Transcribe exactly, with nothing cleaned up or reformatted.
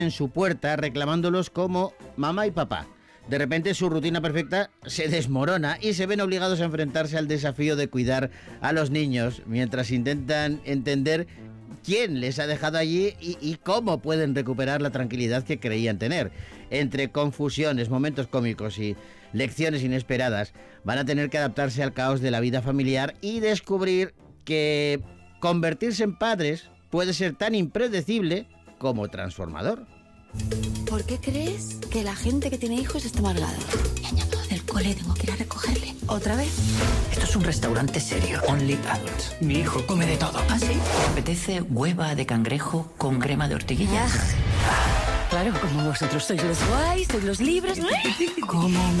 en su puerta reclamándolos como mamá y papá. De repente su rutina perfecta se desmorona y se ven obligados a enfrentarse al desafío de cuidar a los niños mientras intentan entender quién les ha dejado allí y, y cómo pueden recuperar la tranquilidad que creían tener. Entre confusiones, momentos cómicos y lecciones inesperadas, van a tener que adaptarse al caos de la vida familiar y descubrir que convertirse en padres puede ser tan impredecible como transformador. ¿Por qué crees que la gente que tiene hijos está amargada? Me han llamado del cole, tengo que ir a recogerle. ¿Otra vez? Esto es un restaurante serio. Only adults. Mi hijo come de todo. ¿Ah, sí? ¿Te apetece hueva de cangrejo con crema de ortiguillas? Ah, claro, como vosotros sois los guays, sois los libres. ¿Cómo